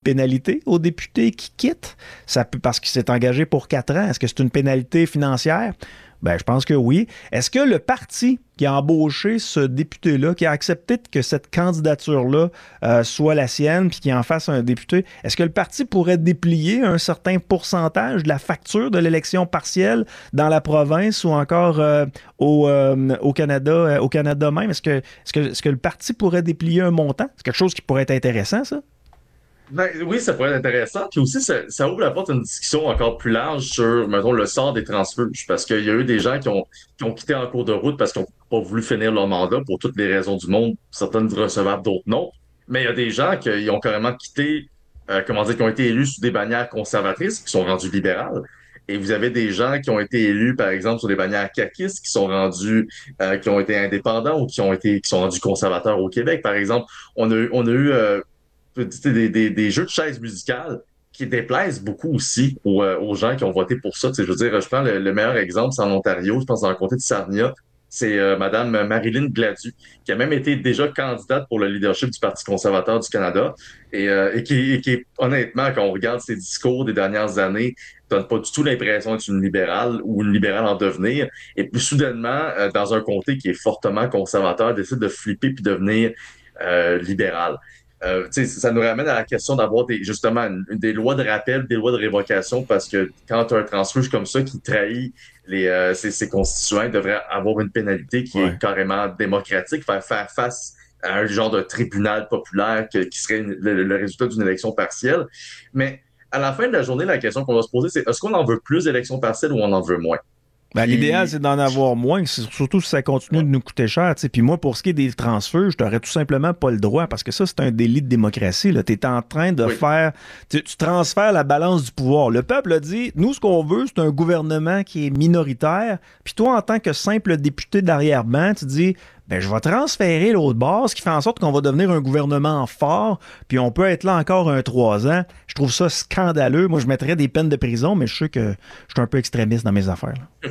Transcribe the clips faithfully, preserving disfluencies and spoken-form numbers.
pénalité aux députés qui quittent? Ça peut, parce qu'il s'est engagé pour quatre ans. Est-ce que c'est une pénalité financière? Ben, je pense que oui. Est-ce que le parti qui a embauché ce député-là, qui a accepté que cette candidature-là euh, soit la sienne, puis qui en fasse un député, est-ce que le parti pourrait déplier un certain pourcentage de la facture de l'élection partielle dans la province ou encore euh, au, euh, au Canada, euh, au Canada même? Est-ce que, est-ce que, est-ce que le parti pourrait déplier un montant? C'est quelque chose qui pourrait être intéressant, ça? Ben, oui, ça pourrait être intéressant. Puis aussi, ça, ça ouvre la porte à une discussion encore plus large sur, mettons, le sort des transfuges. Parce qu'il y a eu des gens qui ont, qui ont quitté en cours de route parce qu'ils n'ont pas voulu finir leur mandat pour toutes les raisons du monde, certaines recevables, d'autres non. Mais il y a des gens qui ont carrément quitté, euh, comment dire, qui ont été élus sous des bannières conservatrices, qui sont rendus libérales. Et vous avez des gens qui ont été élus, par exemple, sur des bannières caquistes, qui sont rendus, euh, qui ont été indépendants ou qui ont été, qui sont rendus conservateurs au Québec. Par exemple, on a eu, on a eu euh, des, des, des jeux de chaises musicales qui déplaisent beaucoup aussi aux, euh, aux gens qui ont voté pour ça. Tu sais, je veux dire, je prends le, le meilleur exemple, c'est en Ontario, je pense dans le comté de Sarnia, c'est euh, Madame Marilyn Gladu, qui a même été déjà candidate pour le leadership du Parti conservateur du Canada et, euh, et, qui, et qui, honnêtement, quand on regarde ses discours des dernières années, donne pas du tout l'impression d'être une libérale ou une libérale en devenir. Et puis soudainement, euh, dans un comté qui est fortement conservateur, décide de flipper puis devenir euh, libéral. Euh, tu sais, ça nous ramène à la question d'avoir des, justement une- des lois de rappel, des lois de révocation, parce que quand tu as un transfuge comme ça qui trahit les, euh, ses, ses constituants, il devrait avoir une pénalité qui est Ouais. carrément démocratique, faire faire face à un genre de tribunal populaire que- qui serait une- le, le résultat d'une élection partielle. Mais à la fin de la journée, la question qu'on va se poser, c'est est-ce qu'on en veut plus d'élections partielles ou on en veut moins? Ben, l'idéal, Puis, c'est d'en avoir moins, surtout si ça continue de nous coûter cher. T'sais. Puis moi, pour ce qui est des transferts, je n'aurais tout simplement pas le droit parce que ça, c'est un délit de démocratie. Tu es en train de oui. faire... Tu, tu transfères la balance du pouvoir. Le peuple a dit, nous, ce qu'on veut, c'est un gouvernement qui est minoritaire. Puis toi, en tant que simple député d'arrière-ban, tu dis, ben, je vais transférer l'autre bord, ce qui fait en sorte qu'on va devenir un gouvernement fort, puis on peut être là encore un trois ans. Je trouve ça scandaleux. Moi, je mettrais des peines de prison, mais je sais que je suis un peu extrémiste dans mes affaires. Là.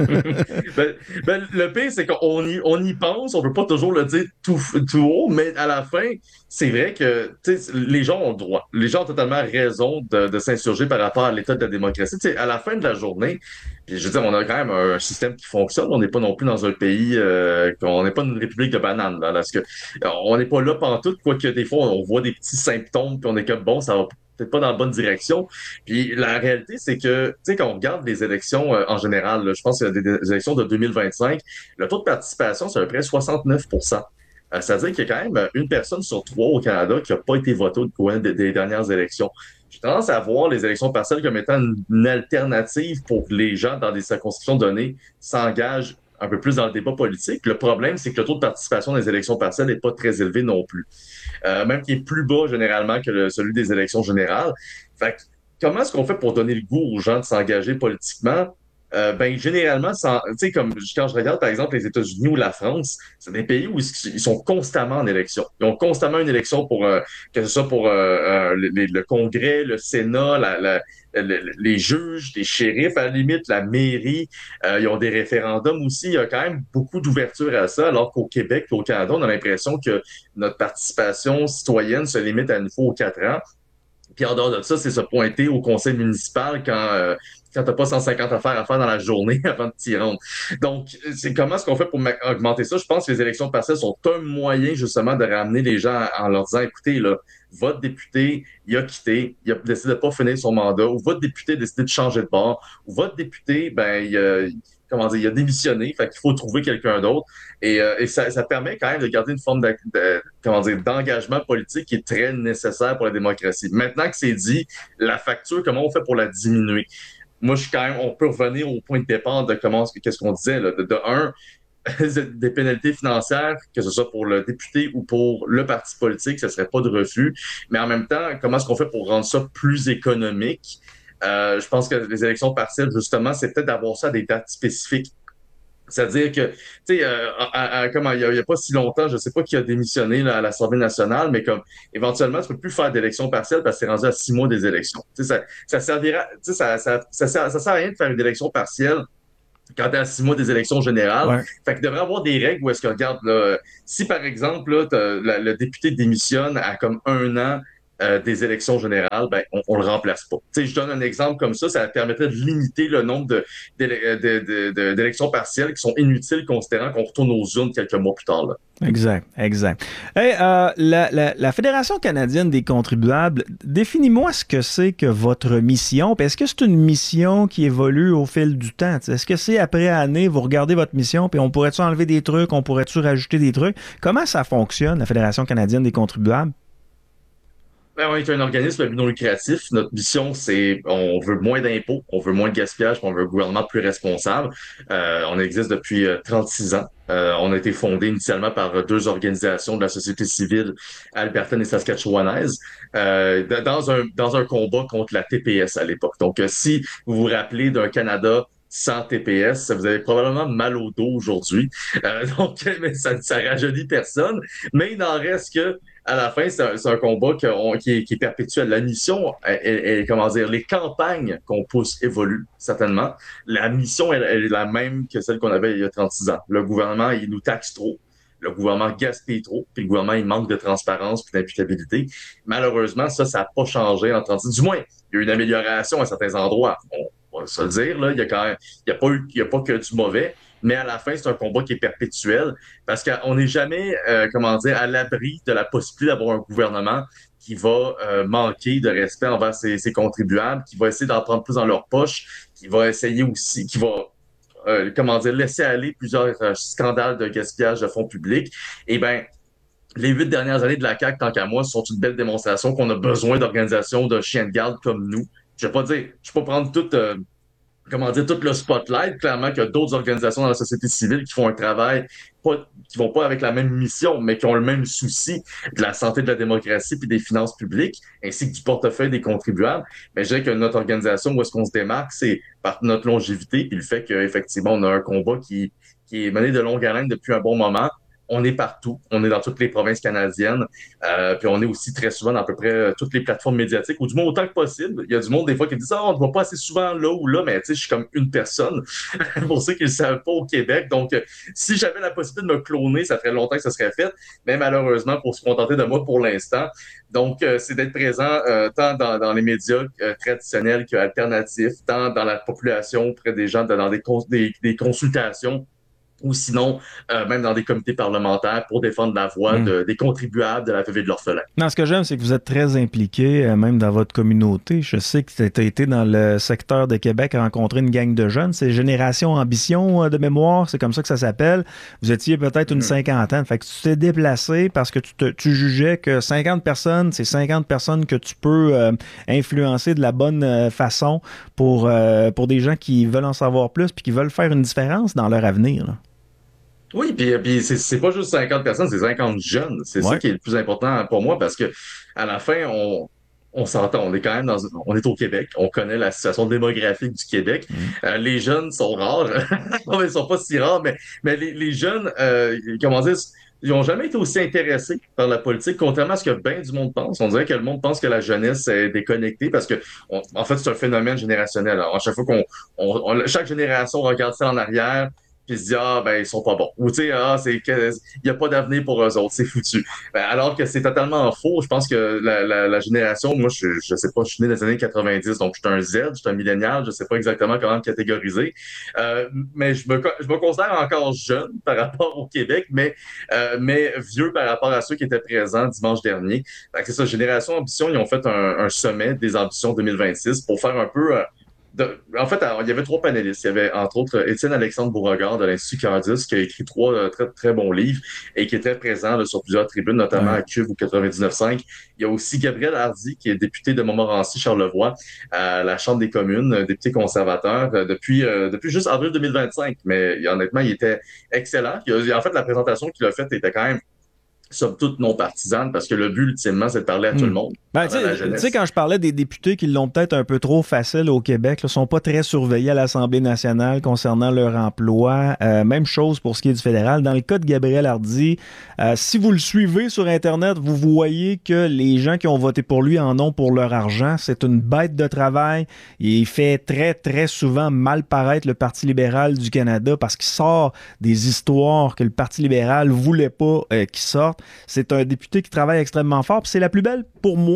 Ben, ben, le pire, c'est qu'on y, on y pense, on peut pas toujours le dire tout, tout haut, mais à la fin, c'est vrai que tu sais, les gens ont le droit. Les gens ont totalement raison de, de s'insurger par rapport à l'état de la démocratie. Tu sais, à la fin de la journée, puis je veux dire, on a quand même un système qui fonctionne. On n'est pas non plus dans un pays, euh, on n'est pas une république de bananes, là, parce que euh, on n'est pas là pantoute, quoique des fois, on voit des petits symptômes, puis on est comme, bon, ça va peut-être pas dans la bonne direction. Puis la réalité, c'est que, tu sais, quand on regarde les élections euh, en général, là, je pense qu'il y a des, des élections de deux mille vingt-cinq, le taux de participation, c'est à peu près soixante-neuf pour cent. Euh, c'est-à-dire qu'il y a quand même une personne sur trois au Canada qui n'a pas été votée au cours des, des dernières élections. J'ai tendance à voir les élections partielles comme étant une, une alternative pour que les gens dans des circonscriptions données s'engagent un peu plus dans le débat politique. Le problème, c'est que le taux de participation des élections partielles n'est pas très élevé non plus, euh, même qui est plus bas généralement que le- celui des élections générales. Fait que, comment est-ce qu'on fait pour donner le goût aux gens de s'engager politiquement? Euh, ben, généralement, sans- tu sais, comme quand je regarde, par exemple, les États-Unis ou la France, c'est des pays où ils ils sont constamment en élection. Ils ont constamment une élection pour, euh, que ce soit pour euh, euh, le, le Congrès, le Sénat, la, la- le- les juges, les shérifs, à la limite, la mairie. Euh, ils ont des référendums aussi. Il y a quand même beaucoup d'ouverture à ça, alors qu'au Québec et au Canada, on a l'impression que notre participation citoyenne se limite à une fois aux quatre ans. Puis en dehors de ça, c'est se pointer au conseil municipal quand, euh, quand t'as pas cent cinquante affaires à faire dans la journée avant de t'y rendre. Donc, c'est comment est-ce qu'on fait pour augmenter ça? Je pense que les élections partielles sont un moyen justement de ramener les gens en leur disant, écoutez, là, votre député, il a quitté, il a décidé de pas finir son mandat, ou votre député a décidé de changer de bord, ou votre député, ben, il a, comment dire, il a démissionné, fait qu'il faut trouver quelqu'un d'autre. Et, euh, et ça, ça permet quand même de garder une forme de, de- comment dire, d'engagement politique qui est très nécessaire pour la démocratie. Maintenant que c'est dit, la facture, comment on fait pour la diminuer? Moi, je suis quand même, on peut revenir au point de départ de comment, qu'est-ce qu'on disait, là, de, de un, des pénalités financières, que ce soit pour le député ou pour le parti politique, ce serait pas de refus. Mais en même temps, comment est-ce qu'on fait pour rendre ça plus économique? Euh, je pense que les élections partielles, justement, c'est peut-être d'avoir ça à des dates spécifiques. C'est-à-dire que, tu sais, euh, à- à- comme il y, a, il y a pas si longtemps, je sais pas qui a démissionné là, à l'Assemblée nationale, mais comme éventuellement, tu peux plus faire d'élections partielles parce que c'est rendu à six mois des élections. Tu sais, ça, ça servira, tu sais, ça, ça, ça, sert, ça sert à rien de faire une élection partielle quand t'es à six mois des élections générales. Ouais. Fait qu'il devrait y avoir des règles où est-ce que, regarde, là, si par exemple, là, t'as- la- le député démissionne à comme un an euh, des élections générales, ben, on, on le remplace pas. Tu sais, je donne un exemple comme ça, ça permettrait de limiter le nombre de, d'élec- de- de- de- d'élections partielles qui sont inutiles considérant qu'on retourne aux urnes quelques mois plus tard, là. Exact, exact. Hey, euh, la, la, la Fédération canadienne des contribuables, définis-moi ce que c'est que votre mission. Puis est-ce que c'est une mission qui évolue au fil du temps? T'sais, est-ce que c'est après année, vous regardez votre mission, puis on pourrait-tu enlever des trucs, on pourrait-tu rajouter des trucs? Comment ça fonctionne, la Fédération canadienne des contribuables? Ben, on est un organisme à but non lucratif. Notre mission, c'est on veut moins d'impôts, on veut moins de gaspillage, puis on veut un gouvernement plus responsable. Euh, on existe depuis euh, trente-six ans. Euh, on a été fondé initialement par deux organisations de la société civile albertaine et saskatchewanaise euh, dans un dans un combat contre la T P S à l'époque. Donc, euh, si vous vous rappelez d'un Canada sans T P S, vous avez probablement mal au dos aujourd'hui. Euh, donc, mais ça, ça rajeunit personne. Mais il n'en reste que à la fin, c'est un, c'est un combat que on- qui, est, qui est perpétuel. La mission, elle, elle- elle- comment dire, les campagnes qu'on pousse évoluent, certainement. La mission, elle, elle est la même que celle qu'on avait il y a trente-six ans. Le gouvernement, il nous taxe trop. Le gouvernement gaspille trop, puis le gouvernement, il manque de transparence puis d'imputabilité. Malheureusement, ça, ça n'a pas changé en trente-six. Du moins, il y a eu une amélioration à certains endroits. On va se le dire, là, il y a quand même, il y a pas eu, il y a pas que du mauvais, mais à la fin, c'est un combat qui est perpétuel parce qu'on n'est jamais, euh, comment dire, à l'abri de la possibilité d'avoir un gouvernement qui va euh, manquer de respect envers ses, ses contribuables, qui va essayer d'en prendre plus dans leur poche, qui va essayer aussi, qui va, euh, comment dire, laisser aller plusieurs euh, scandales de gaspillage de fonds publics. Eh ben, les huit dernières années de la C A Q, tant qu'à moi, sont une belle démonstration qu'on a besoin d'organisations de chiens de garde comme nous. Je vais pas dire, je vais pas prendre toute euh, comment dire, tout le spotlight. Clairement qu'il y a d'autres organisations dans la société civile qui font un travail, pas, qui vont pas avec la même mission, mais qui ont le même souci de la santé de la démocratie puis des finances publiques, ainsi que du portefeuille des contribuables. Mais je dirais que notre organisation, où est-ce qu'on se démarque, c'est par notre longévité puis le fait qu'effectivement, on a un combat qui, qui est mené de longue haleine depuis un bon moment. On est partout. On est dans toutes les provinces canadiennes. Euh, puis on est aussi très souvent dans à peu près euh, toutes les plateformes médiatiques, ou du moins autant que possible. Il y a du monde des fois qui me dit ça, oh, on ne voit pas assez souvent là ou là, mais tu sais, je suis comme une personne. Pour ceux qui ne le savent pas au Québec. Donc, euh, si j'avais la possibilité de me cloner, ça ferait longtemps que ça serait fait. Mais malheureusement, pour se contenter de moi pour l'instant. Donc, euh, c'est d'être présent euh, tant dans, dans les médias euh, traditionnels qu'alternatifs, tant dans la population, auprès des gens, dans des, cons des, des consultations ou sinon euh, même dans des comités parlementaires pour défendre la voix Mm. de, des contribuables de la veuve et de l'orphelin. Non, ce que j'aime, c'est que vous êtes très impliqué, euh, même dans votre communauté. Je sais que tu as été dans le secteur de Québec à rencontrer une gang de jeunes. C'est Génération Ambition euh, de mémoire, c'est comme ça que ça s'appelle. Vous étiez peut-être une Mm. cinquantaine. Fait que tu t'es déplacé parce que tu, te, tu jugeais que cinquante personnes, c'est cinquante personnes que tu peux euh, influencer de la bonne euh, façon pour, euh, pour des gens qui veulent en savoir plus puis qui veulent faire une différence dans leur avenir, là. Oui, puis, puis c'est c'est pas juste cinquante personnes, c'est cinquante jeunes. C'est ça Ouais. qui est le plus important pour moi parce que à la fin, on, on s'entend, on est quand même dans, on est au Québec, on connaît la situation démographique du Québec. Mm. Euh, les jeunes sont rares, non, mais ils sont pas si rares, mais, mais les, les jeunes, euh, comment dire, ils ont jamais été aussi intéressés par la politique, contrairement à ce que bien du monde pense. On dirait que le monde pense que la jeunesse est déconnectée parce que, on- en fait, c'est un phénomène générationnel. Alors, à chaque fois qu'on, on, on- chaque génération regarde ça en arrière, puis se dit ah ben ils sont pas bons ou tu sais ah c'est que il y a pas d'avenir pour eux autres, c'est foutu. Ben, alors que c'est totalement faux. Je pense que la, la, la génération, moi je je sais pas, je suis né dans les années quatre-vingt-dix, donc je suis un Z, je suis un millénial, je sais pas exactement comment me catégoriser, euh, mais je me je me considère encore jeune par rapport au Québec, mais euh, mais vieux par rapport à ceux qui étaient présents dimanche dernier. Fait que c'est ça, Génération Ambition, ils ont fait un, un sommet des ambitions deux mille vingt-six pour faire un peu euh, de- en fait, alors, il y avait trois panélistes. Il y avait, entre autres, Étienne Alexandre Beauregard de l'Institut Cardis, qui a écrit trois euh, très, très bons livres et qui était présent là, sur plusieurs tribunes, notamment Ouais. à Cube ou quatre-vingt-dix-neuf virgule cinq. Il y a aussi Gabriel Hardy, qui est député de Montmorency-Charlevoix à la Chambre des communes, euh, député conservateur, euh, depuis, euh, depuis juste avril deux mille vingt-cinq. Mais il- honnêtement, il était excellent. Il a- en fait, la présentation qu'il a faite était quand même somme toute non partisane parce que le but, ultimement, c'est de parler à tout Hmm. le monde, Ben, à tu la sais, tu sais, jeunesse. quand je parlais des députés qui l'ont peut-être un peu trop facile au Québec, ne sont pas très surveillés à l'Assemblée nationale concernant leur emploi. Euh, même chose pour ce qui est du fédéral. Dans le cas de Gabriel Hardy, euh, si vous le suivez sur Internet, vous voyez que les gens qui ont voté pour lui en ont pour leur argent. C'est une bête de travail. Il fait très, très souvent mal paraître le Parti libéral du Canada parce qu'il sort des histoires que le Parti libéral voulait pas euh, qu'il sorte. C'est un député qui travaille extrêmement fort. Puis c'est la plus belle, pour moi,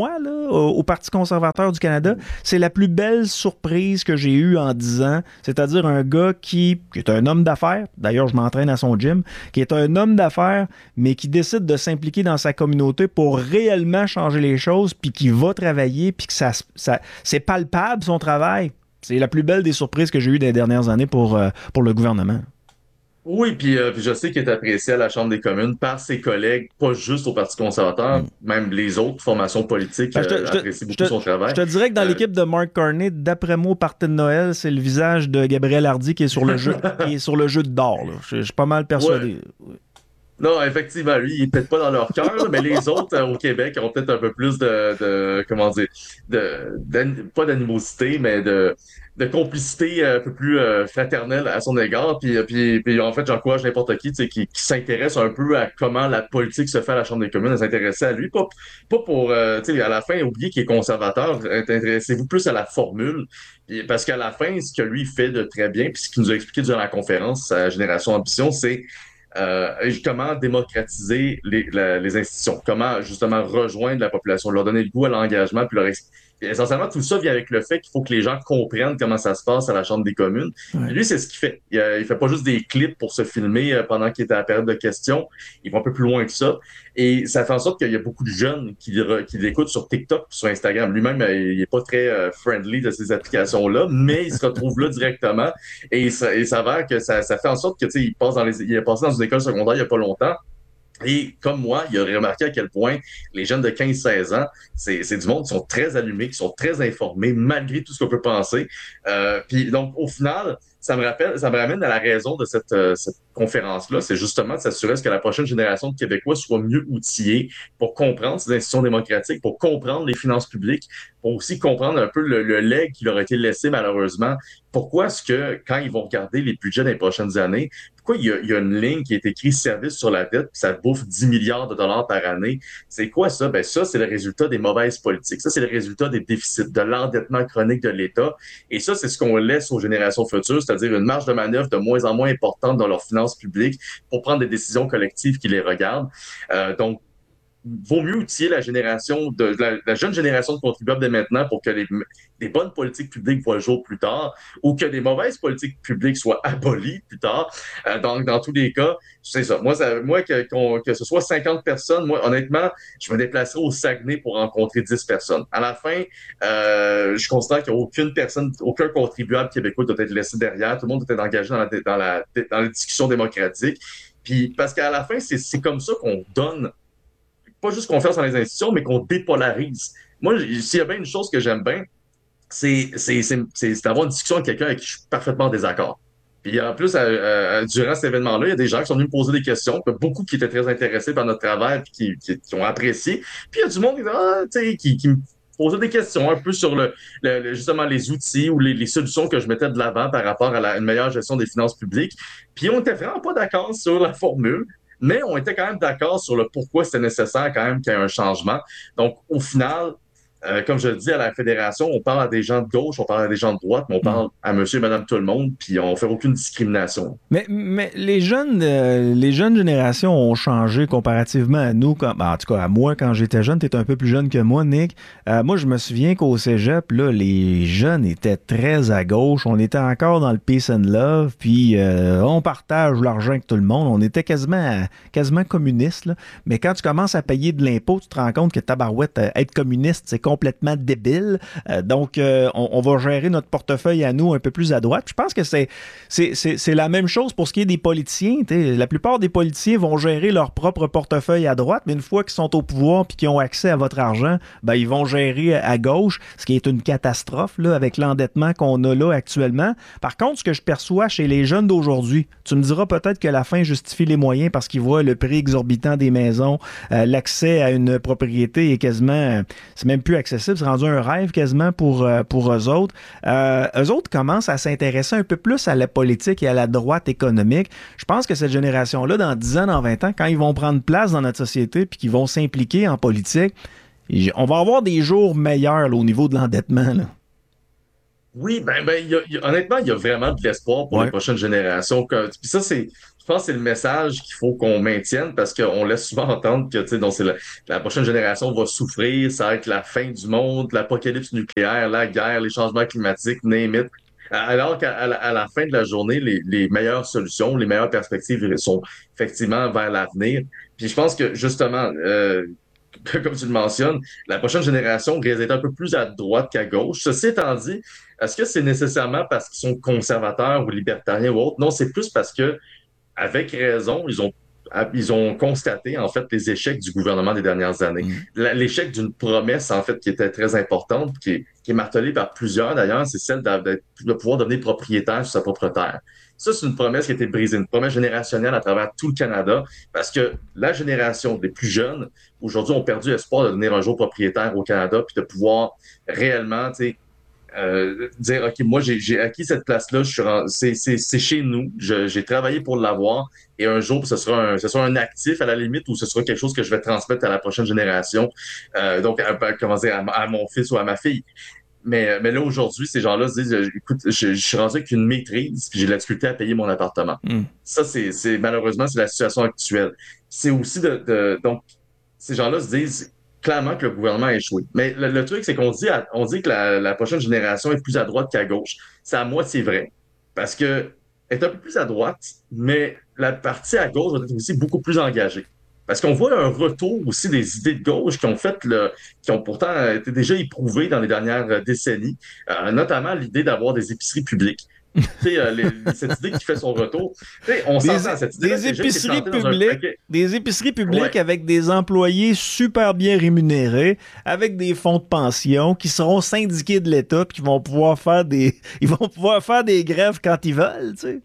moi, là, au, au Parti conservateur du Canada, c'est la plus belle surprise que j'ai eue en dix ans. C'est-à-dire un gars qui, qui est un homme d'affaires, d'ailleurs je m'entraîne à son gym, qui est un homme d'affaires, mais qui décide de s'impliquer dans sa communauté pour réellement changer les choses, puis qui va travailler, puis que ça, ça, c'est palpable son travail. C'est la plus belle des surprises que j'ai eues des dernières années pour, euh, pour le gouvernement. Oui, puis, euh, puis je sais qu'il est apprécié à la Chambre des communes par ses collègues, pas juste au Parti conservateur, Mm. même les autres formations politiques Ben, je, te, euh, je, te, apprécient je, beaucoup te, son je travail. te dirais que dans Euh, l'équipe de Mark Carney, d'après moi, au party de Noël, c'est le visage de Gabriel Hardy qui est sur le jeu, qui est sur le jeu de d'or. Là. Je, je suis pas mal ouais, persuadé. non, effectivement, lui, il est peut-être pas dans leur cœur, là, mais les autres euh, au Québec ont peut-être un peu plus de, de comment dire, de, d'an- pas d'animosité, mais de, de complicité euh, un peu plus euh, fraternelle à son égard. Puis, euh, puis, puis en fait, j'encourage n'importe qui, tu sais, qui, qui s'intéresse un peu à comment la politique se fait à la Chambre des communes, à s'intéresser à lui, pas, pas pour, euh, tu sais, à la fin, oublier qu'il est conservateur, intéressez-vous plus à la formule, puis- parce qu'à la fin, ce que lui fait de très bien, puis ce qu'il nous a expliqué durant la conférence, sa Génération Ambition, c'est euh, comment démocratiser les, la- les institutions, comment justement rejoindre la population, leur donner le goût à l'engagement, puis leur ex- puis essentiellement tout ça vient avec le fait qu'il faut que les gens comprennent comment ça se passe à la Chambre des communes. Ouais. Puis lui, c'est ce qu'il fait. Il, euh, il fait pas juste des clips pour se filmer euh, pendant qu'il est à la période de questions. Il va un peu plus loin que ça. Et ça fait en sorte qu'il y a beaucoup de jeunes qui, le- qui l'écoutent sur TikTok, sur Instagram. Lui-même, euh, il est pas très euh, friendly de ces applications-là, mais il se retrouve là directement. Et il s- il s'avère que ça, ça fait en sorte que, tu sais, il passe dans les, il est passé dans une école secondaire il y a pas longtemps. Et comme moi, il a remarqué à quel point les jeunes de quinze seize ans, c'est, c'est du monde qui sont très allumés, qui sont très informés, malgré tout ce qu'on peut penser. Euh, puis donc, au final, ça me rappelle, ça me ramène à la raison de cette, euh, cette conférence-là, c'est justement de s'assurer que la prochaine génération de Québécois soit mieux outillée pour comprendre ces institutions démocratiques, pour comprendre les finances publiques, pour aussi comprendre un peu le, le legs qui leur a été laissé malheureusement. Pourquoi est-ce que, quand ils vont regarder les budgets des prochaines années, pourquoi il y, a, il y a une ligne qui est écrite service sur la dette, puis ça bouffe dix milliards de dollars par année? C'est quoi ça? Ben ça, c'est le résultat des mauvaises politiques. Ça, c'est le résultat des déficits, de l'endettement chronique de l'État. Et ça, c'est ce qu'on laisse aux générations futures, c'est-à-dire une marge de manœuvre de moins en moins importante dans leurs finances publiques pour prendre des décisions collectives qui les regardent. Euh, donc, vaut mieux outiller la génération de la, la jeune génération de contribuables dès maintenant pour que les, des bonnes politiques publiques voient le jour plus tard ou que des mauvaises politiques publiques soient abolies plus tard. Euh, donc, dans tous les cas, c'est ça. Moi, ça, moi que, qu'on, que ce soit cinquante personnes, moi, honnêtement, je me déplacerai au Saguenay pour rencontrer dix personnes. À la fin, euh, je considère qu'il n'y a aucune personne, aucun contribuable québécois doit être laissé derrière. Tout le monde doit être engagé dans la, dans la, dans la discussion démocratique. Puis, parce qu'à la fin, c'est, c'est comme ça qu'on donne pas juste confiance dans les institutions, mais qu'on dépolarise. Moi, s'il y a bien une chose que j'aime bien, c'est, c'est, c'est, c'est d'avoir une discussion avec quelqu'un avec qui je suis parfaitement en désaccord. Puis en plus, à, à, durant cet événement-là, il y a des gens qui sont venus me poser des questions, beaucoup qui étaient très intéressés par notre travail, puis qui, qui, qui ont apprécié. Puis il y a du monde qui, ah, qui, qui me posait des questions un peu sur le, le justement les outils ou les, les solutions que je mettais de l'avant par rapport à la, une meilleure gestion des finances publiques. Puis on était vraiment pas d'accord sur la formule. Mais on était quand même d'accord sur le pourquoi c'était nécessaire quand même qu'il y ait un changement. Donc, au final, euh, comme je le dis à la fédération, on parle à des gens de gauche, on parle à des gens de droite, mais on parle à monsieur et madame tout le monde, puis on ne fait aucune discrimination. Mais, mais les jeunes euh, les jeunes générations ont changé comparativement à nous. Quand, ben, en tout cas, à moi, quand j'étais jeune, tu étais un peu plus jeune que moi, Nick. Euh, moi, je me souviens qu'au cégep, là, les jeunes étaient très à gauche. On était encore dans le peace and love, puis euh, on partage l'argent avec tout le monde. On était quasiment, quasiment communistes. Là. Mais quand tu commences à payer de l'impôt, tu te rends compte que tabarouette, être communiste, c'est complètement débile. Euh, donc, euh, on, on va gérer notre portefeuille à nous un peu plus à droite. Puis je pense que c'est, c'est, c'est, c'est la même chose pour ce qui est des politiciens. T'sais. La plupart des politiciens vont gérer leur propre portefeuille à droite, mais une fois qu'ils sont au pouvoir et qu'ils ont accès à votre argent, ben, ils vont gérer à gauche, ce qui est une catastrophe là, avec l'endettement qu'on a là actuellement. Par contre, ce que je perçois chez les jeunes d'aujourd'hui, tu me diras peut-être que la fin justifie les moyens parce qu'ils voient le prix exorbitant des maisons, euh, l'accès à une propriété est quasiment, c'est même plus accessible, c'est rendu un rêve quasiment pour, euh, pour eux autres. Euh, eux autres commencent à s'intéresser un peu plus à la politique et à la droite économique. Je pense que cette génération-là, dans dix ans, dans vingt ans, quand ils vont prendre place dans notre société puis qu'ils vont s'impliquer en politique, on va avoir des jours meilleurs là, au niveau de l'endettement. Là. Oui, ben, ben, il y a- il y a- honnêtement, il y a vraiment de l'espoir pour les Ouais. prochaines générations. Que- Puis ça, c'est, je pense que c'est le message qu'il faut qu'on maintienne parce qu'on laisse souvent entendre que, tu sais, donc c'est la, la prochaine génération va souffrir, ça va être la fin du monde, l'apocalypse nucléaire, la guerre, les changements climatiques, name it. Alors qu'à à la, à la fin de la journée, les, les meilleures solutions, les meilleures perspectives sont effectivement vers l'avenir. Puis je pense que justement, euh, comme tu le mentionnes, la prochaine génération risque d'être un peu plus à droite qu'à gauche. Ceci étant dit, est-ce que c'est nécessairement parce qu'ils sont conservateurs ou libertariens ou autres? Non, c'est plus parce que, avec raison, ils ont, ils ont constaté, en fait, les échecs du gouvernement des dernières années. Mm. La- L'échec d'une promesse, en fait, qui était très importante, qui est, qui est martelée par plusieurs, d'ailleurs, c'est celle d'a- d'être- de pouvoir devenir propriétaire sur sa propre terre. Ça, c'est une promesse qui a été brisée, une promesse générationnelle à travers tout le Canada, parce que la génération des plus jeunes, aujourd'hui, ont perdu espoir de devenir un jour propriétaire au Canada, puis de pouvoir réellement, tu sais, euh, dire, OK, moi, j'ai j'ai acquis cette place-là, je suis ren- c'est c'est- c'est chez nous, je- j'ai travaillé pour l'avoir, et un jour, ce sera un, ce sera un actif à la limite, ou ce sera quelque chose que je vais transmettre à la prochaine génération, euh, donc, à, à- comment dire, à, à mon fils ou à ma fille. Mais, mais là, aujourd'hui, ces gens-là se disent, euh, écoute, je, je suis rendu avec une maîtrise, puis j'ai de la difficulté à payer mon appartement. Mm. Ça, c'est, c'est malheureusement, c'est la situation actuelle. C'est aussi de, de- donc, ces gens-là se disent clairement que le gouvernement a échoué. Mais le, le truc, c'est qu'on dit, à- on dit que la, la prochaine génération est plus à droite qu'à gauche. C'est à moitié vrai. Parce que elle est un peu plus à droite, mais la partie à gauche va être aussi beaucoup plus engagée. Parce qu'on voit un retour aussi des idées de gauche qui ont fait le, qui ont pourtant été déjà éprouvées dans les dernières décennies, euh, notamment l'idée d'avoir des épiceries publiques. Tu sais, euh, les- cette idée qui fait son retour. Tu sais, on Des, s'entend, cette idée-là, des déjà été épiceries plantée dans un publiques, paquet. des épiceries publiques Ouais. avec des employés super bien rémunérés, avec des fonds de pension qui seront syndiqués de l'État puis qui vont pouvoir faire des ils vont pouvoir faire des grèves quand ils veulent, tu sais.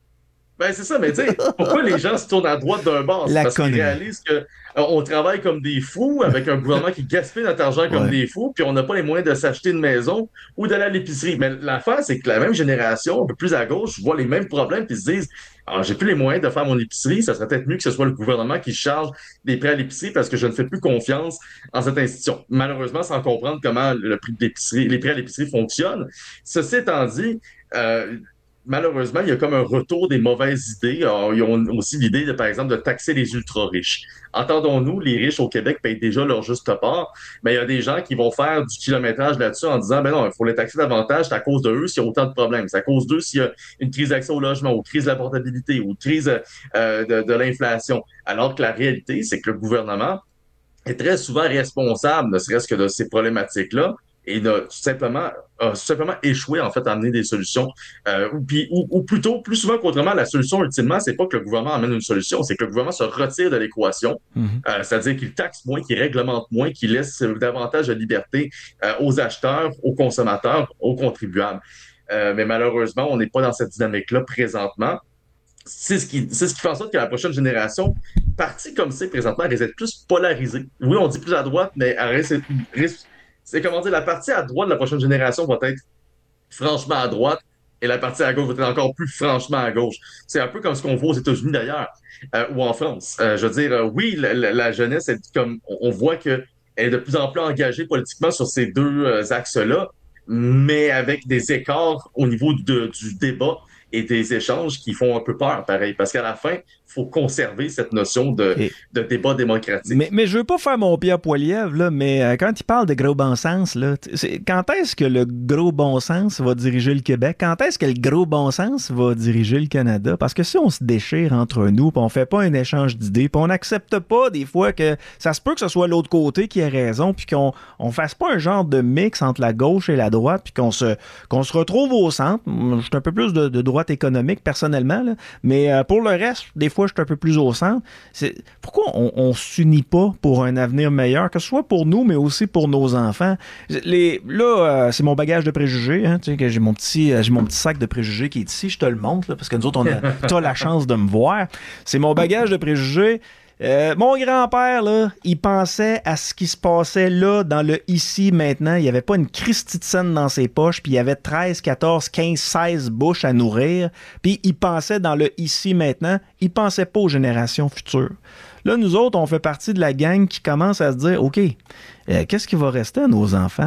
Ben, c'est ça, mais tu sais, pourquoi les gens se tournent à droite d'un bord? C'est La parce qu'ils connerie. réalisent que euh, on travaille comme des fous avec un gouvernement qui gaspille notre argent comme Ouais. des fous, puis on n'a pas les moyens de s'acheter une maison ou d'aller à l'épicerie. Mais l'affaire, c'est que la même génération, un peu plus à gauche, voit les mêmes problèmes puis se disent, ah, j'ai plus les moyens de faire mon épicerie, ça serait peut-être mieux que ce soit le gouvernement qui charge des prêts à l'épicerie parce que je ne fais plus confiance en cette institution. Malheureusement, sans comprendre comment le prix de l'épicerie, les prêts à l'épicerie fonctionnent. Ceci étant dit, euh, malheureusement, il y a comme un retour des mauvaises idées. Alors, ils ont aussi l'idée, de, par exemple, de taxer les ultra-riches. Entendons-nous, les riches au Québec payent déjà leur juste part, mais il y a des gens qui vont faire du kilométrage là-dessus en disant, ben non, il faut les taxer davantage, c'est à cause de eux s'il y a autant de problèmes. C'est à cause d'eux s'il y a une crise d'accès au logement, ou crise de la portabilité, ou crise euh, de, de l'inflation. Alors que la réalité, c'est que le gouvernement est très souvent responsable, ne serait-ce que de ces problématiques-là, et il a tout simplement, a tout simplement échoué en fait à amener des solutions. Euh, ou, puis, ou, ou plutôt, plus souvent qu'autrement, la solution ultimement, c'est pas que le gouvernement amène une solution, c'est que le gouvernement se retire de l'équation, Mhm. euh, c'est-à-dire qu'il taxe moins, qu'il réglemente moins, qu'il laisse davantage de liberté euh, aux acheteurs, aux consommateurs, aux contribuables. Euh, mais malheureusement, on n'est pas dans cette dynamique-là présentement. C'est ce qui, c'est ce qui fait en sorte que la prochaine génération, partie comme c'est présentement, elle risque d'être plus polarisée. Oui, on dit plus à droite, mais elle risque, risque- c'est comment dire, la partie à droite de la prochaine génération va être franchement à droite et la partie à gauche va être encore plus franchement à gauche. C'est un peu comme ce qu'on voit aux États-Unis d'ailleurs, euh, ou en France. Euh, je veux dire, euh, oui, la, la- la jeunesse, elle, comme, on, on voit qu'elle est de plus en plus engagée politiquement sur ces deux euh, axes-là, mais avec des écarts au niveau de- du débat et des échanges qui font un peu peur, pareil. Parce qu'à la fin, il faut conserver cette notion de, Et- de débat Mais, démocratique. mais je veux pas faire mon Pierre Poilievre, là, mais euh, quand il parle de gros bon sens, là, t- c'est- quand est-ce que le gros bon sens va diriger le Québec? Quand est-ce que le gros bon sens va diriger le Canada? Parce que si on se déchire entre nous, puis on fait pas un échange d'idées, puis on n'accepte pas des fois que ça se peut que ce soit l'autre côté qui ait raison, puis qu'on on fasse pas un genre de mix entre la gauche et la droite, puis qu'on se, qu'on se retrouve au centre. Je suis un peu plus de, de droite économique personnellement, là, mais euh, pour le reste, des fois, je suis un peu plus au centre. C'est, pourquoi on, on s'unit pas pour un avenir meilleur, que ce soit pour nous, mais aussi pour nos enfants? Les, là, euh, c'est mon bagage de préjugés. Hein, tu sais, que j'ai mon petit, euh, j'ai mon petit sac de préjugés qui est ici. Je te le montre, là, parce que nous autres, on a, t'as la chance de me voir. C'est mon bagage de préjugés. Euh, mon grand-père, là, il pensait à ce qui se passait là, dans le ici, maintenant. Il n'y avait pas une Christie de scène dans ses poches, puis il y avait treize, quatorze, quinze, seize bouches à nourrir. Puis il pensait dans le ici, maintenant. Il pensait pas aux générations futures. Là, nous autres, on fait partie de la gang qui commence à se dire, OK, euh, qu'est-ce qui va rester à nos enfants?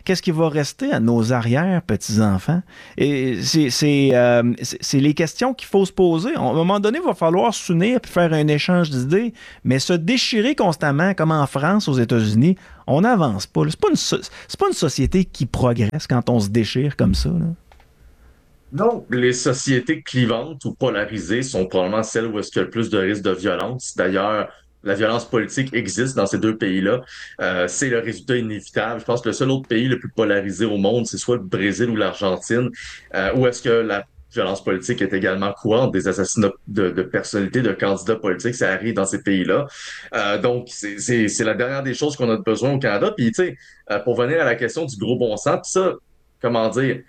qu'est-ce qui va rester à nos arrière-petits-enfants? Et c'est, c'est, euh, c'est, c'est les questions qu'il faut se poser. À un moment donné, il va falloir s'unir et faire un échange d'idées, mais se déchirer constamment, comme en France, aux États-Unis, on n'avance pas. C'est pas, une so- c'est pas une société qui progresse quand on se déchire comme ça, là. Non, les sociétés clivantes ou polarisées sont probablement celles où est-ce qu'il y a le plus de risques de violence. D'ailleurs, la violence politique existe dans ces deux pays-là. Euh, c'est le résultat inévitable. Je pense que le seul autre pays le plus polarisé au monde, c'est soit le Brésil ou l'Argentine, euh, où est-ce que la violence politique est également courante, des assassinats de, de personnalités, de candidats politiques, ça arrive dans ces pays-là. Euh, donc, c'est c'est- c'est la dernière des choses qu'on a besoin au Canada. Puis, tu sais, euh, pour venir à la question du gros bon sens, pis ça, comment dire,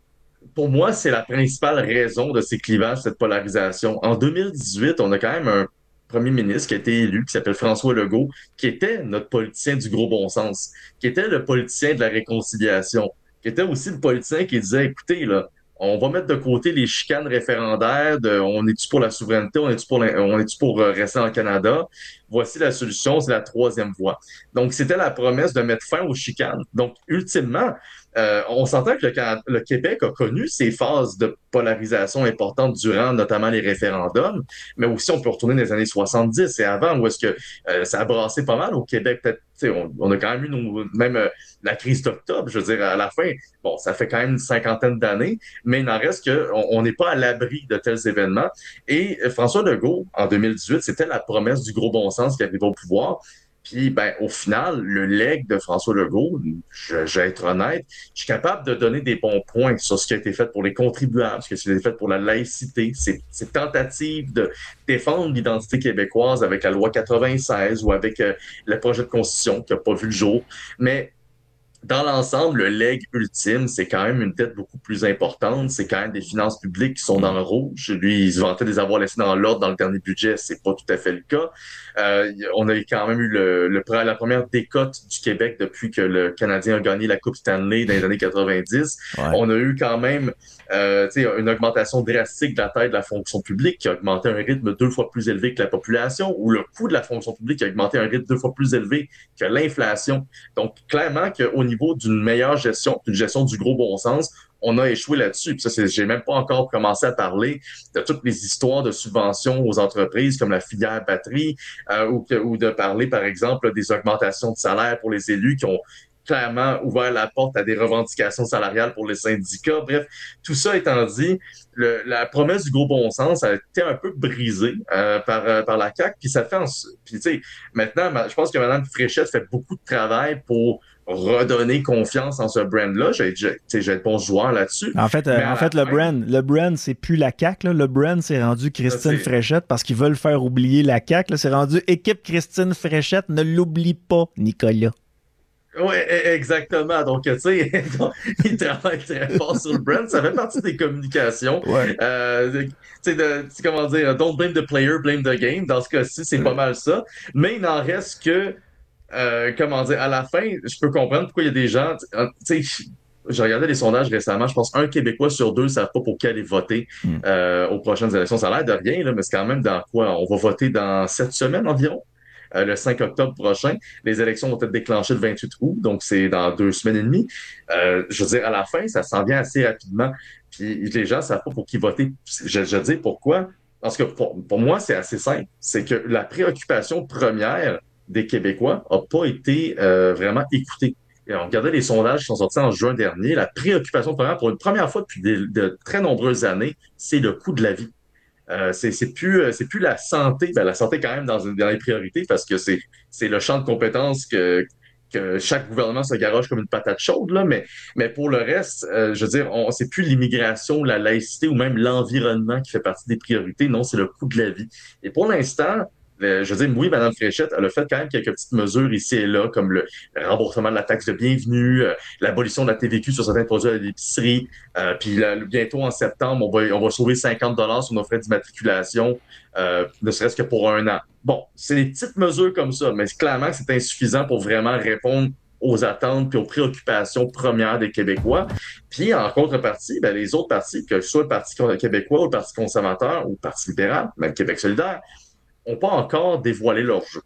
pour moi, c'est la principale raison de ces clivages, cette polarisation. En deux mille dix-huit, on a quand même un premier ministre qui a été élu, qui s'appelle François Legault, qui était notre politicien du gros bon sens, qui était le politicien de la réconciliation, qui était aussi le politicien qui disait, écoutez, là, on va mettre de côté les chicanes référendaires de on est-tu pour la souveraineté, on est-tu pour, la- on est-tu pour euh, rester en Canada? Voici la solution, c'est la troisième voie. Donc, c'était la promesse de mettre fin aux chicanes. Donc, ultimement, euh, on s'entend que le, Can- le Québec a connu ces phases de polarisation importantes durant notamment les référendums, mais aussi on peut retourner dans les années soixante-dix et avant où est-ce que euh, ça a brassé pas mal au Québec. Peut-être, tu sais, on, on a quand même eu nos- même euh, la crise d'octobre, je veux dire, à la fin, bon, ça fait quand même une cinquantaine d'années, mais il n'en reste qu'on on n'est pas à l'abri de tels événements. Et euh, François Legault, en deux mille dix-huit, c'était la promesse du gros bon sens qui arrivait au pouvoir. Puis, ben, au final, le legs de François Legault, je, je vais être honnête, je suis capable de donner des bons points sur ce qui a été fait pour les contribuables, ce qui a été fait pour la laïcité, ces, ces tentatives de défendre l'identité québécoise avec la loi quatre-vingt-seize ou avec euh, le projet de constitution qui n'a pas vu le jour. Mais dans l'ensemble, le leg ultime, c'est quand même une dette beaucoup plus importante. C'est quand même des finances publiques qui sont dans le rouge. Lui, il se vantait de les avoir laissés dans l'ordre dans le dernier budget. C'est pas tout à fait le cas. Euh, on a quand même eu le, le, la première décote du Québec depuis que le Canadien a gagné la Coupe Stanley dans les années quatre-vingt-dix. Ouais. On a eu quand même euh, une augmentation drastique de la taille de la fonction publique qui a augmenté à un rythme deux fois plus élevé que la population, ou le coût de la fonction publique qui a augmenté à un rythme deux fois plus élevé que l'inflation. Donc, clairement qu'au niveau d'une meilleure gestion, d'une gestion du gros bon sens, on a échoué là-dessus. Puis ça, c'est, j'ai même pas encore commencé à parler de toutes les histoires de subventions aux entreprises comme la filière batterie, euh, ou, ou de parler, par exemple, des augmentations de salaire pour les élus qui ont clairement ouvert la porte à des revendications salariales pour les syndicats. Bref, tout ça étant dit, le, la promesse du gros bon sens a été un peu brisée euh, par, euh, par la C A Q, puis ça fait... En, puis tu sais, maintenant, je pense que Mme Fréchette fait beaucoup de travail pour redonner confiance en ce brand-là. J'ai, j'ai, j'ai de bons joueurs là-dessus. En fait, euh, en fait le, fin, brand, le brand, c'est plus la C A Q. Là. Le brand, c'est rendu Christine c'est... Fréchette parce qu'ils veulent faire oublier la C A Q. Là. C'est rendu équipe Christine Fréchette. Ne l'oublie pas, Nicolas. Oui, exactement. Donc, tu sais, il travaille très fort sur le brand. Ça fait partie des communications. Ouais. Euh, tu sais, de, comment dire, don't blame the player, blame the game. Dans ce cas-ci, c'est ouais. pas mal ça. Mais il n'en reste que, euh, comment dire, à la fin, je peux comprendre pourquoi il y a des gens, tu sais, j'ai regardé les sondages récemment, je pense un Québécois sur deux ne savent pas pour qui aller voter mm. euh, aux prochaines élections. Ça a l'air de rien, là, mais c'est quand même dans quoi? On va voter dans sept semaines environ. Euh, le cinq octobre prochain. Les élections vont être déclenchées le vingt-huit août, donc c'est dans deux semaines et demie. Euh, je veux dire, à la fin, ça s'en vient assez rapidement. Puis les gens ne savent pas pour qui voter. Je, je dis pourquoi. Parce que pour, pour moi, c'est assez simple. C'est que la préoccupation première des Québécois n'a pas été euh, vraiment écoutée. Et on regardait les sondages qui sont sortis en juin dernier. La préoccupation première, pour une première fois depuis des, de très nombreuses années, c'est le coût de la vie. Euh, c'est, c'est plus c'est plus la santé. Ben, la santé quand même dans, une, dans les priorités parce que c'est, c'est le champ de compétences que, que chaque gouvernement se garoche comme une patate chaude, là, mais, mais pour le reste, euh, je veux dire, on, c'est plus l'immigration, la laïcité ou même l'environnement qui fait partie des priorités. Non, c'est le coût de la vie. Et pour l'instant, le, je veux dire, oui, Mme Fréchette, elle a fait quand même quelques petites mesures ici et là, comme le remboursement de la taxe de bienvenue, euh, l'abolition de la T V Q sur certains produits à l'épicerie, euh, puis là, bientôt en septembre, on va, on va sauver cinquante dollars sur nos frais d'immatriculation, euh, ne serait-ce que pour un an. Bon, c'est des petites mesures comme ça, mais clairement que c'est insuffisant pour vraiment répondre aux attentes et aux préoccupations premières des Québécois. Puis, en contrepartie, ben, les autres partis, que ce soit le Parti québécois ou le Parti conservateur ou le Parti libéral, même Québec solidaire, n'ont pas encore dévoilé leur jeu.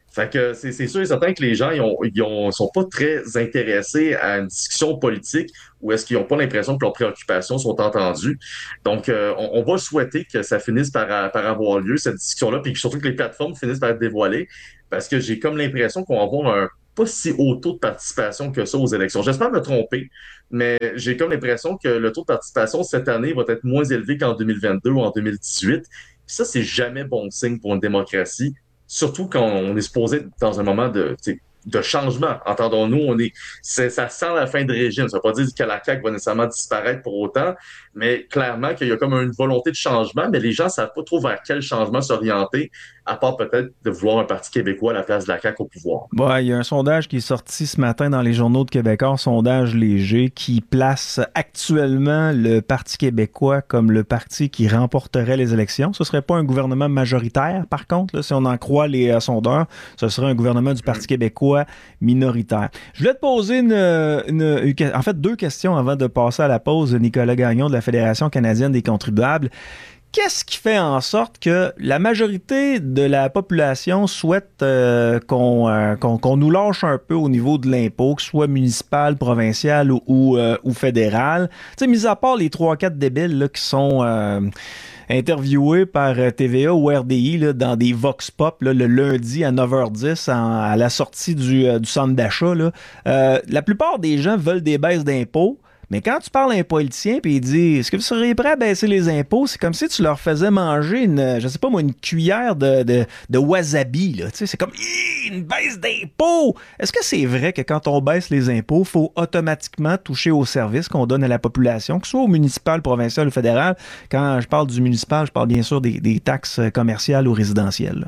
Fait que c'est c'est sûr et certain que les gens ils ont, ils ont, sont pas très intéressés à une discussion politique ou est-ce qu'ils n'ont pas l'impression que leurs préoccupations sont entendues. Donc, euh, on, on va souhaiter que ça finisse par, par avoir lieu, cette discussion-là, puis surtout que les plateformes finissent par être dévoilées, parce que j'ai comme l'impression qu'on va avoir un pas si haut taux de participation que ça aux élections. J'espère me tromper, mais j'ai comme l'impression que le taux de participation cette année va être moins élevé qu'en deux mille vingt-deux ou en deux mille dix-huit. Puis ça, c'est jamais bon signe pour une démocratie. Surtout quand on est supposé être dans un moment de, tu sais, de changement. Entendons-nous, on est, c'est, ça sent la fin de régime. Ça ne veut pas dire que la C A Q va nécessairement disparaître pour autant, mais clairement qu'il y a comme une volonté de changement, mais les gens ne savent pas trop vers quel changement s'orienter, à part peut-être de vouloir un Parti québécois à la place de la C A Q au pouvoir. Ouais, il y a un sondage qui est sorti ce matin dans les journaux de Québécois, sondage léger, qui place actuellement le Parti québécois comme le parti qui remporterait les élections. Ce serait pas un gouvernement majoritaire, par contre, là, si on en croit les euh, sondeurs, ce serait un gouvernement du Parti québécois minoritaire. Je voulais te poser une, une, une, en fait deux questions avant de passer à la pause. Nicolas Gagnon de la Fédération canadienne des contribuables. Qu'est-ce qui fait en sorte que la majorité de la population souhaite euh, qu'on, euh, qu'on, qu'on nous lâche un peu au niveau de l'impôt, que ce soit municipal, provincial ou, ou, euh, ou fédéral? Tu sais, mis à part les trois quatre débiles là, qui sont euh, interviewés par T V A ou R D I là, dans des vox pop là, le lundi à neuf heures dix en, à la sortie du, euh, du centre d'achat, là, euh, la plupart des gens veulent des baisses d'impôts. Mais quand tu parles à un politicien et il dit « Est-ce que vous seriez prêt à baisser les impôts? » C'est comme si tu leur faisais manger une, je sais pas moi, une cuillère de, de, de wasabi. Là. Tu sais, c'est comme « Une baisse d'impôts! » Est-ce que c'est vrai que quand on baisse les impôts, il faut automatiquement toucher aux services qu'on donne à la population, que ce soit au municipal, provincial ou fédéral? Quand je parle du municipal, je parle bien sûr des, des taxes commerciales ou résidentielles. Là.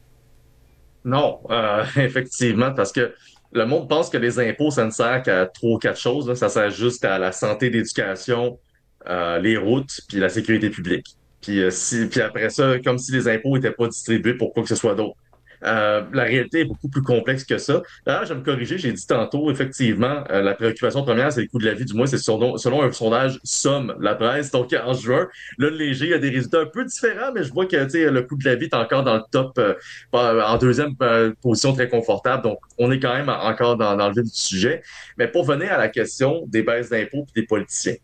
Non, euh, effectivement, parce que le monde pense que les impôts, ça ne sert qu'à trois ou quatre choses. Là. Ça sert juste à la santé, l'éducation, euh, les routes, puis la sécurité publique. Puis, euh, si, puis après ça, comme si les impôts n'étaient pas distribués pour quoi que ce soit d'autre. Euh, la réalité est beaucoup plus complexe que ça. D'ailleurs, je vais me corriger, j'ai dit tantôt, effectivement, euh, la préoccupation première, c'est le coût de la vie. Du moins, c'est selon, selon un sondage Somme, la presse. Donc, en juin, là, le léger, il y a des résultats un peu différents, mais je vois que tu sais, le coût de la vie est encore dans le top, euh, en deuxième euh, position très confortable. Donc, on est quand même encore dans, dans le vif du sujet. Mais pour venir à la question des baisses d'impôts et des politiciens.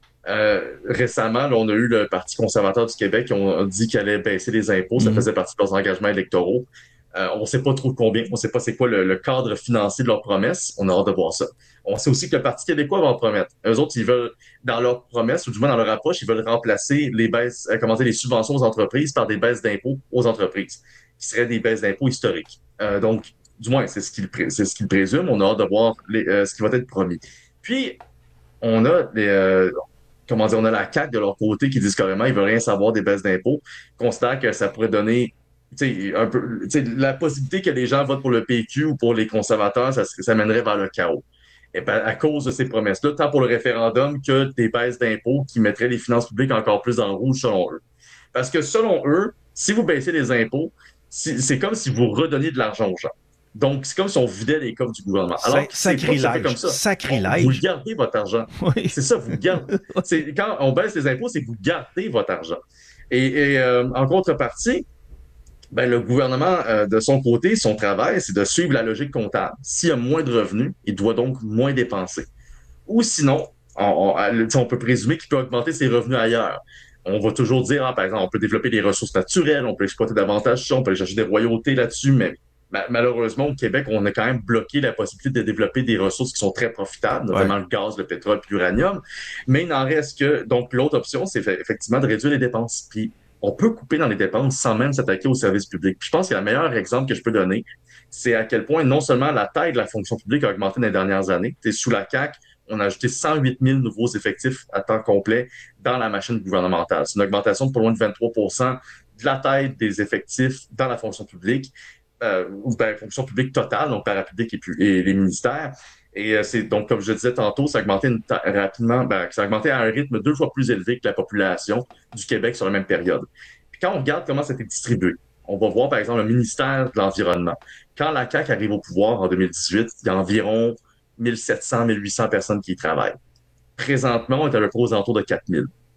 Euh, récemment, là, on a eu le Parti conservateur du Québec qui ont dit qu'il allait baisser les impôts. Ça Mm-hmm. faisait partie de leurs engagements électoraux. Euh, on ne sait pas trop combien. On ne sait pas c'est quoi le, le cadre financier de leurs promesses. On a hâte de voir ça. On sait aussi que le Parti québéquoi va en promettre. Eux autres, ils veulent, dans leurs promesses, ou du moins dans leur approche, ils veulent remplacer les baisses, euh, comment dire, les subventions aux entreprises par des baisses d'impôts aux entreprises, qui seraient des baisses d'impôts historiques. Euh, donc, du moins, c'est ce qu'ils c'est ce qu'ils présument. On a hâte de voir les, euh, ce qui va être promis. Puis, on a les, euh, comment dire, on a la C A Q de leur côté qui disent carrément ils veulent rien savoir des baisses d'impôts, considèrent que ça pourrait donner un peu la possibilité que les gens votent pour le P Q ou pour les conservateurs, ça, ça mènerait vers le chaos. Et ben, à cause de ces promesses-là, tant pour le référendum que des baisses d'impôts qui mettraient les finances publiques encore plus en rouge selon eux. Parce que selon eux, si vous baissez les impôts, si, c'est comme si vous redonniez de l'argent aux gens. Donc, c'est comme si on vidait les coffres du gouvernement. Alors, c'est pas tout à fait comme ça. Sacrilège. Vous gardez votre argent. Oui. C'est ça, vous gardez. C'est, quand on baisse les impôts, c'est que vous gardez votre argent. Et, et euh, en contrepartie, ben, le gouvernement, euh, de son côté, son travail, c'est de suivre la logique comptable. S'il y a moins de revenus, il doit donc moins dépenser. Ou sinon, on, on, on peut présumer qu'il peut augmenter ses revenus ailleurs. On va toujours dire, ah, par exemple, on peut développer des ressources naturelles, on peut exploiter davantage ça, on peut aller chercher des royautés là-dessus, mais malheureusement, au Québec, on a quand même bloqué la possibilité de développer des ressources qui sont très profitables, notamment ouais. le gaz, le pétrole, puis l'uranium. Mais il n'en reste que, donc, l'autre option, c'est effectivement de réduire les dépenses. Puis, on peut couper dans les dépenses sans même s'attaquer aux services publics. Puis je pense que le meilleur exemple que je peux donner, c'est à quel point non seulement la taille de la fonction publique a augmenté dans les dernières années. T'sais, sous la C A Q, on a ajouté cent huit mille nouveaux effectifs à temps complet dans la machine gouvernementale. C'est une augmentation de pas loin de vingt-trois pour cent de la taille des effectifs dans la fonction publique, euh, ou ben, fonction publique totale, donc parapublic et, et les ministères. Et euh, c'est donc, comme je disais tantôt, ça a augmenté une ta- rapidement, ben, ça a augmenté à un rythme deux fois plus élevé que la population du Québec sur la même période. Puis quand on regarde comment ça a été distribué, on va voir, par exemple, le ministère de l'Environnement. Quand la C A Q arrive au pouvoir en deux mille dix-huit, il y a environ mille sept cents, mille huit cents personnes qui y travaillent. Présentement, on est à peu près aux alentours de quatre mille.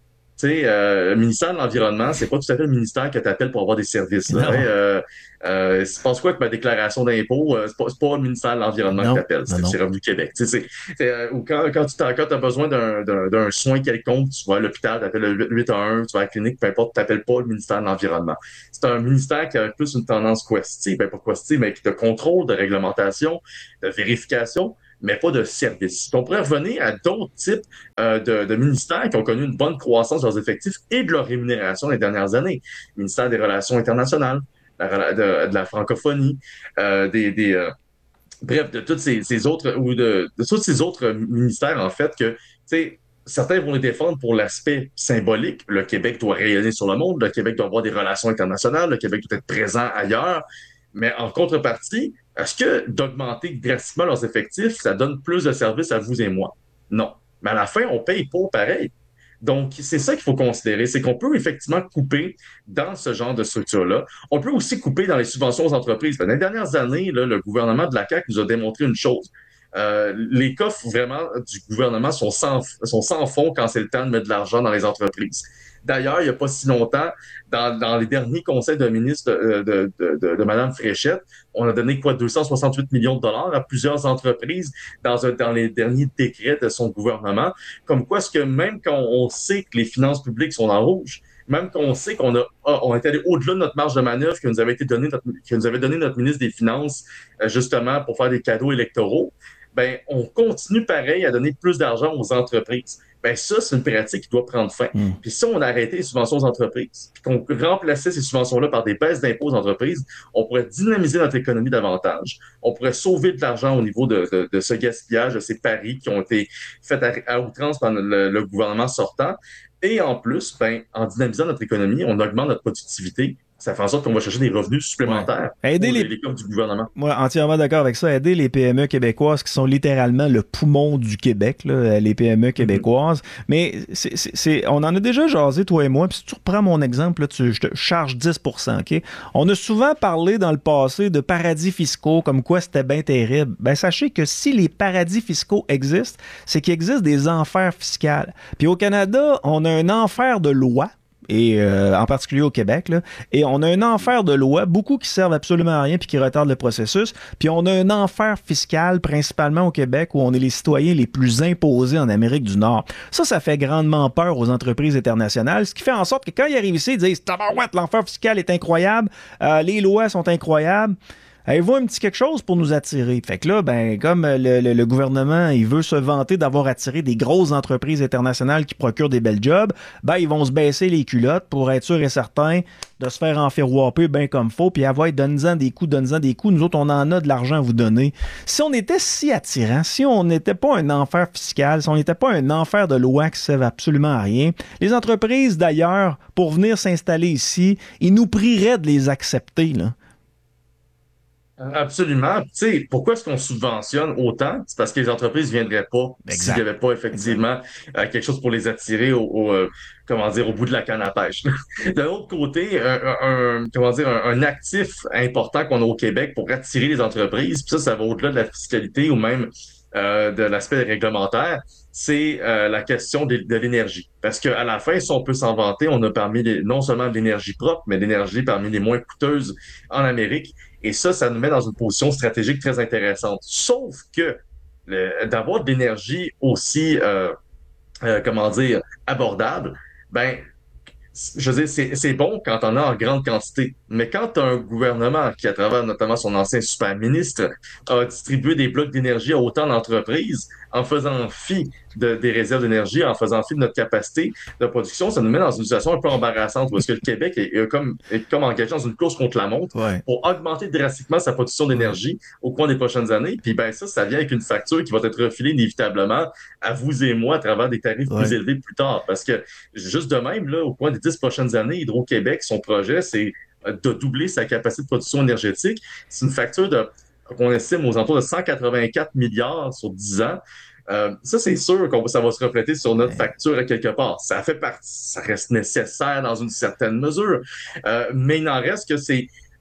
sais, euh, le ministère de l'Environnement, c'est pas tout à fait le ministère que tu appelles pour avoir des services. Là, hein. Non, Euh, euh, tu penses quoi que ma déclaration d'impôt, euh, c'est pas, c'est pas le ministère de l'Environnement que tu non, appelles, non, c'est non. c'est Revenu Québec. Tu sais, c'est, c'est, euh, ou quand, quand tu t'as, quand as besoin d'un, d'un, d'un soin quelconque, tu vas à l'hôpital, tu appelles le huit un un, tu vas à la clinique, peu importe, tu n'appelles pas le ministère de l'Environnement. C'est un ministère qui a plus une tendance questive, ben pas questive, mais de contrôle, de réglementation, de vérification, mais pas de service. On pourrait revenir à d'autres types euh, de, de ministères qui ont connu une bonne croissance de leurs effectifs et de leur rémunération les dernières années. Le ministère des Relations internationales, la, de, de la francophonie, euh, des, des euh, bref, de toutes ces, ces autres ou de, de tous ces autres ministères en fait que, tu sais, certains vont les défendre pour l'aspect symbolique. Le Québec doit rayonner sur le monde, le Québec doit avoir des relations internationales, le Québec doit être présent ailleurs. Mais en contrepartie, est-ce que d'augmenter drastiquement leurs effectifs, ça donne plus de services à vous et moi? Non. Mais à la fin, on paye pour pareil. Donc, c'est ça qu'il faut considérer, c'est qu'on peut effectivement couper dans ce genre de structure-là. On peut aussi couper dans les subventions aux entreprises. Dans les dernières années, là, le gouvernement de la C A Q nous a démontré une chose. Euh, les coffres vraiment du gouvernement sont sans, sont sans fond quand c'est le temps de mettre de l'argent dans les entreprises. D'ailleurs, il n'y a pas si longtemps, dans, dans les derniers conseils de ministre de, de, de, de, de Mme Fréchette, on a donné quoi deux cent soixante-huit millions de dollars à plusieurs entreprises dans, un, dans les derniers décrets de son gouvernement. Comme quoi, est-ce que même quand on sait que les finances publiques sont en rouge, même qu'on sait qu'on a, on est allé au-delà de notre marge de manœuvre que nous avait été donné notre, que nous avait donné notre ministre des Finances, justement, pour faire des cadeaux électoraux, ben, on continue pareil à donner plus d'argent aux entreprises. Ben, ça, c'est une pratique qui doit prendre fin. Mm. Puis si on arrêtait les subventions aux entreprises, puis qu'on remplaçait ces subventions-là par des baisses d'impôts aux entreprises, on pourrait dynamiser notre économie davantage. On pourrait sauver de l'argent au niveau de, de, de ce gaspillage, de ces paris qui ont été faits à, à outrance par le, le gouvernement sortant. Et en plus, ben, en dynamisant notre économie, on augmente notre productivité. Ça fait en sorte qu'on va chercher des revenus supplémentaires ouais. Aider pour les... les, les coffres du gouvernement. Moi, entièrement d'accord avec ça. Aider les P M E québécoises qui sont littéralement le poumon du Québec, là, les P M E québécoises. Mm-hmm. Mais c'est, c'est, c'est, on en a déjà jasé, toi et moi. Puis si tu reprends mon exemple, là, tu, je te charge dix pour cent. OK? On a souvent parlé dans le passé de paradis fiscaux, comme quoi c'était bien terrible. Ben, sachez que si les paradis fiscaux existent, c'est qu'il existe des enfers fiscaux. Puis au Canada, on a un enfer de loi. Et euh, en particulier au Québec, là. Et on a un enfer de lois, beaucoup qui servent absolument à rien puis qui retardent le processus. Puis on a un enfer fiscal, principalement au Québec, où on est les citoyens les plus imposés en Amérique du Nord. Ça, ça fait grandement peur aux entreprises internationales, ce qui fait en sorte que quand ils arrivent ici, ils disent « Tabarouette, l'enfer fiscal est incroyable, euh, les lois sont incroyables ». Avez-vous un petit quelque chose pour nous attirer? Fait que là, ben, comme le, le, le gouvernement, il veut se vanter d'avoir attiré des grosses entreprises internationales qui procurent des belles jobs, ben, ils vont se baisser les culottes pour être sûr et certain de se faire enferroiper bien comme faut, puis avoir donne-en des coups, donne-en des coups. Nous autres, on en a de l'argent à vous donner. Si on était si attirant, si on n'était pas un enfer fiscal, si on n'était pas un enfer de loi qui ne servent absolument à rien, les entreprises, d'ailleurs, pour venir s'installer ici, ils nous prieraient de les accepter, là. Absolument. Tu sais, pourquoi est-ce qu'on subventionne autant? C'est parce que les entreprises ne viendraient pas s'il n'y avait pas effectivement euh, quelque chose pour les attirer au, au euh, comment dire, au bout de la canne à pêche. D'un autre côté, un, un, comment dire, un, un actif important qu'on a au Québec pour attirer les entreprises, puis ça, ça va au-delà de la fiscalité ou même euh, de l'aspect réglementaire, c'est euh, la question de, de l'énergie. Parce qu'à la fin, si on peut s'en vanter, on a parmi les, non seulement de l'énergie propre, mais l'énergie parmi les moins coûteuses en Amérique. Et ça, ça nous met dans une position stratégique très intéressante. Sauf que le, d'avoir de l'énergie aussi, euh, euh, comment dire, abordable, ben, je veux dire, c'est, c'est bon quand on a en grande quantité. Mais quand tu as un gouvernement qui, à travers notamment son ancien super ministre, a distribué des blocs d'énergie à autant d'entreprises en faisant fi de, des réserves d'énergie, en faisant fi de notre capacité de production, ça nous met dans une situation un peu embarrassante parce que le Québec est, est, comme, est comme engagé dans une course contre la montre Ouais. pour augmenter drastiquement sa production d'énergie au cours des prochaines années. Puis ben ça, ça vient avec une facture qui va être refilée inévitablement à vous et moi à travers des tarifs Ouais. plus élevés plus tard. Parce que juste de même, là, au cours des dix prochaines années, Hydro-Québec, son projet, c'est de doubler sa capacité de production énergétique. C'est une facture de, qu'on estime aux alentours de cent quatre-vingt-quatre milliards sur dix ans. Euh, ça, c'est sûr que ça va se refléter sur notre facture à quelque part. Ça fait partie, ça reste nécessaire dans une certaine mesure. Euh, mais il n'en reste que c'est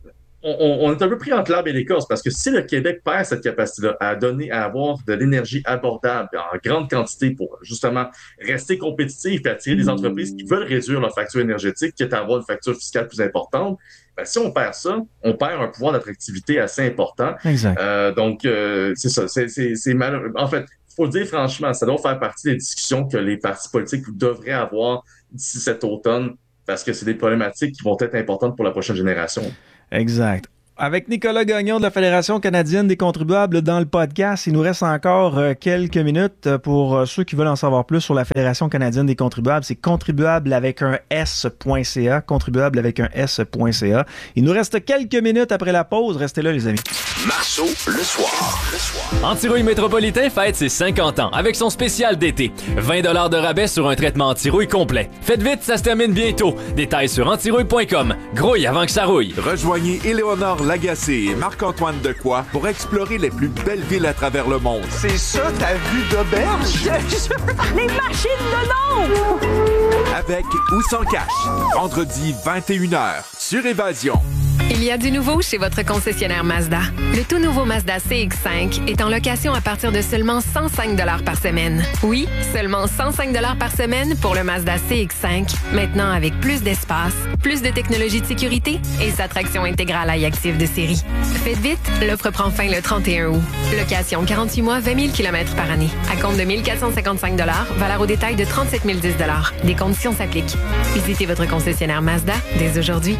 on, on est un peu pris entre l'arbre et l'écorce parce que si le Québec perd cette capacité-là à donner, à avoir de l'énergie abordable en grande quantité pour justement rester compétitif et attirer des entreprises qui veulent réduire leur facture énergétique, quitte à avoir une facture fiscale plus importante, ben, si on perd ça, on perd un pouvoir d'attractivité assez important. Exact. Euh, donc, euh, c'est ça. C'est, c'est, c'est malheureux. En fait, il faut le dire franchement, ça doit faire partie des discussions que les partis politiques devraient avoir d'ici cet automne parce que c'est des problématiques qui vont être importantes pour la prochaine génération. Exact. Avec Nicolas Gagnon de la Fédération canadienne des contribuables dans le podcast, il nous reste encore euh, quelques minutes pour euh, ceux qui veulent en savoir plus sur la Fédération canadienne des contribuables. C'est contribuable avec un S.ca, contribuable avec un S.ca. Il nous reste quelques minutes après la pause. Restez là, les amis. Marceau, le soir. Le soir. Antirouille Métropolitain fête ses cinquante ans avec son spécial d'été. vingt dollars de rabais sur un traitement anti-rouille complet. Faites vite, ça se termine bientôt. Détails sur antirouille point com. Grouille avant que ça rouille. Rejoignez Éléonore Lagacé et Marc-Antoine Decoy pour explorer les plus belles villes à travers le monde. C'est ça ta vue d'auberge? Les machines de l'ombre! Avec ou sans cash. Vendredi vingt et une heures sur Évasion. Il y a du nouveau chez votre concessionnaire Mazda. Le tout nouveau Mazda C X cinq est en location à partir de seulement cent cinq dollars par semaine. Oui, seulement cent cinq dollars par semaine pour le Mazda C X cinq, maintenant avec plus d'espace, plus de technologie de sécurité et sa traction intégrale iActive de série. Faites vite, l'offre prend fin le trente et un août. Location quarante-huit mois, vingt mille kilomètres par année. À compte de mille quatre cent cinquante-cinq dollars, valeur au détail de trente-sept mille dix dollars. Des conditions s'appliquent. Visitez votre concessionnaire Mazda dès aujourd'hui.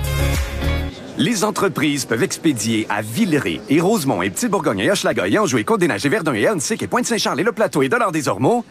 Les entreprises peuvent expédier à Villeray et Rosemont et Petite-Bourgogne et Hochelaga et Anjou et Côte-des-Neiges et Verdun et Ahuntsic et Pointe-Saint-Charles et Le Plateau et Dollard-des-Ormeaux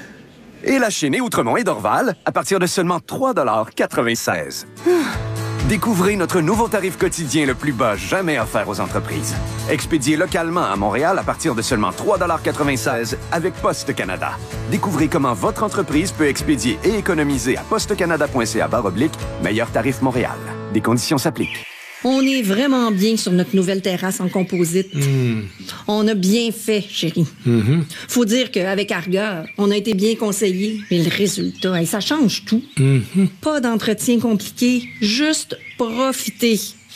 et La Chênaie, Outremont et Dorval à partir de seulement trois dollars quatre-vingt-seize. Découvrez notre nouveau tarif quotidien le plus bas jamais offert aux entreprises. Expédié localement à Montréal à partir de seulement trois dollars quatre-vingt-seize avec Poste Canada. Découvrez comment votre entreprise peut expédier et économiser à postecanada point c a barre oblique meilleur tarif Montréal. Des conditions s'appliquent. On est vraiment bien sur notre nouvelle terrasse en composite. Mmh. On a bien fait, chérie. Mmh. Faut dire qu'avec Arga, on a été bien conseillés. Mais le résultat, hey, ça change tout. Mmh. Pas d'entretien compliqué, juste profiter.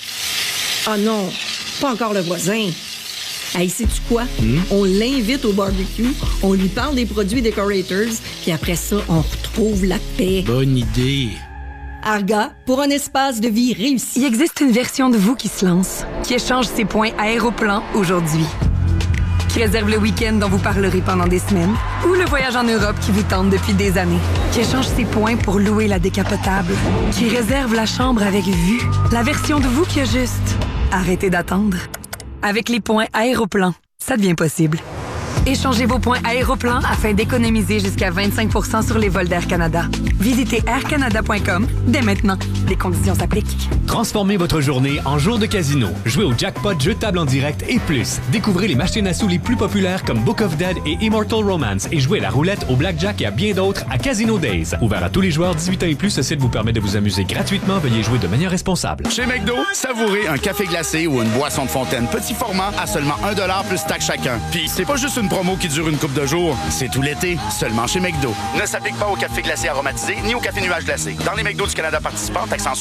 Ah non, pas encore le voisin. Hey, sais-tu quoi? Mmh. On l'invite au barbecue, on lui parle des produits Decorators, puis après ça, on retrouve la paix. Bonne idée. Arga, pour un espace de vie réussi. Il existe une version de vous qui se lance, qui échange ses points Aéroplan aujourd'hui, qui réserve le week-end dont vous parlerez pendant des semaines, ou le voyage en Europe qui vous tente depuis des années, qui échange ses points pour louer la décapotable, qui réserve la chambre avec vue, la version de vous qui a juste arrêté d'attendre. Avec les points Aéroplan, ça devient possible. Échangez vos points Aéroplan afin d'économiser jusqu'à vingt-cinq pour cent sur les vols d'Air Canada. Visitez air canada point com dès maintenant. Les conditions s'appliquent. Transformez votre journée en jour de casino. Jouez au jackpot, jeux de table en direct et plus. Découvrez les machines à sous les plus populaires comme Book of Dead et Immortal Romance et jouez à la roulette, au blackjack et à bien d'autres à Casino Days. Ouvert à tous les joueurs dix-huit ans et plus, ce site vous permet de vous amuser gratuitement. Veuillez jouer de manière responsable. Chez McDo, savourez un café glacé ou une boisson de fontaine petit format à seulement un dollar plus taxe chacun. Puis c'est pas juste une promo qui dure une couple de jours, c'est tout l'été, seulement chez McDo. Ne s'applique pas au café glacé aromatisé ni au café nuage glacé. Dans les McDo du Canada participants, taxe en